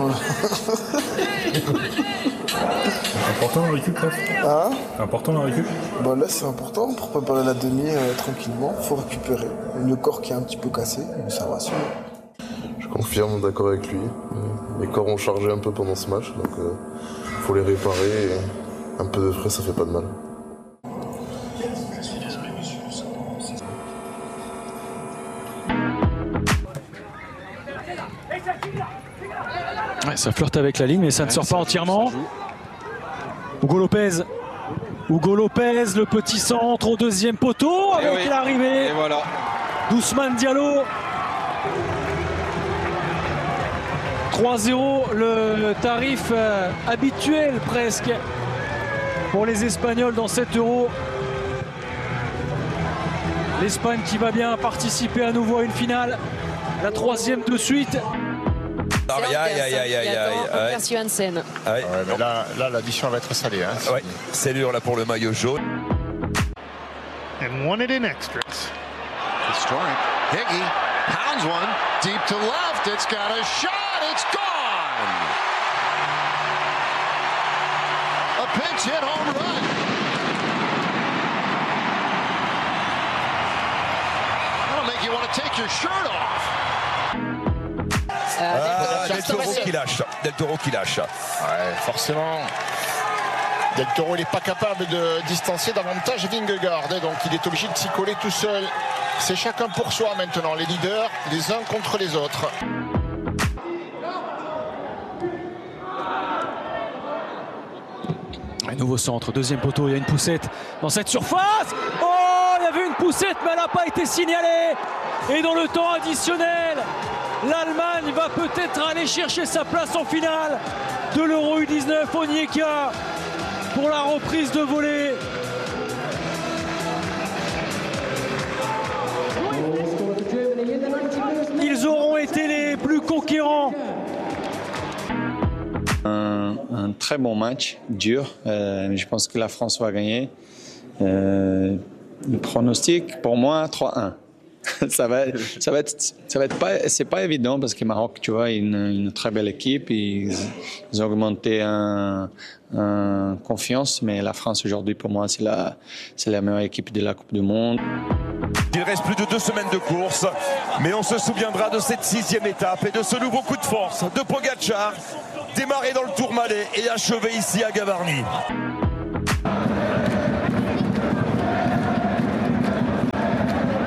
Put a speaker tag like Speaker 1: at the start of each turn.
Speaker 1: Important la récup, là.
Speaker 2: Hein?
Speaker 1: Important la récup.
Speaker 2: Bon, là, c'est important pour préparer la demi tranquillement. Faut récupérer. Le corps qui est un petit peu cassé, mais ça va suivre.
Speaker 3: Je confirme, d'accord avec lui. Les corps ont chargé un peu pendant ce match, donc faut les réparer. Et un peu de frais, ça fait pas de mal.
Speaker 4: Ouais, ça flirte avec la ligne, mais ça ne sort pas entièrement. Hugo Lopez. Hugo Lopez, le petit centre au deuxième poteau avec l'arrivée.
Speaker 5: Et voilà.
Speaker 4: d'Ousmane Diallo. 3-0, le tarif habituel presque pour les Espagnols dans cet Euro. L'Espagne qui va bien participer à nouveau à une finale, la 3e de suite.
Speaker 6: Merci Hansen.
Speaker 7: Là, l'addition va être salée. Hein,
Speaker 8: ouais, c'est dur là pour le maillot jaune.
Speaker 9: And won it in extras.
Speaker 10: Historic. Higgy pounds one deep to left. It's got a shot. It's gone. A pinch hit home run. That'll make you want to take your shirt off.
Speaker 8: Del Toro qui lâche.
Speaker 7: Ouais, forcément. Del Toro, il n'est pas capable de distancer davantage Vingegaard, donc il est obligé de s'y coller tout seul. C'est chacun pour soi maintenant, les leaders, les uns contre les autres.
Speaker 4: Un nouveau centre, deuxième poteau, il y a une poussette dans cette surface. Oh, il y avait une poussette, mais elle n'a pas été signalée. Et dans le temps additionnel, l'Allemagne va peut-être aller chercher sa place en finale de l'Euro U19. Onyeka pour la reprise de volée. Ils auront été les plus conquérants.
Speaker 11: Un très bon match, dur. Je pense que la France va gagner. Le pronostic, pour moi, 3-1. ça va être pas, c'est pas évident parce que Maroc, tu vois, une très belle équipe, ils ont augmenté en confiance, mais la France aujourd'hui, pour moi, c'est la meilleure équipe de la Coupe du Monde.
Speaker 8: Il reste plus de 2 semaines de course, mais on se souviendra de cette 6e étape et de ce nouveau coup de force de Pogačar, démarré dans le Tourmalet et achevé ici à Gavarnie.